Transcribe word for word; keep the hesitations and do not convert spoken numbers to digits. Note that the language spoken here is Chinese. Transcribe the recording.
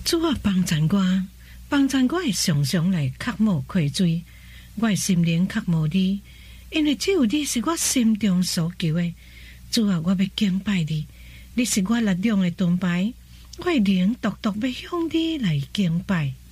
主啊，帮赞我，帮赞我会常常来渴慕愧罪，我的心灵渴慕你，因为只有你是我心中所求的。主啊，我要敬拜你，你是我力量的盾牌，我的灵独独要向你来敬拜。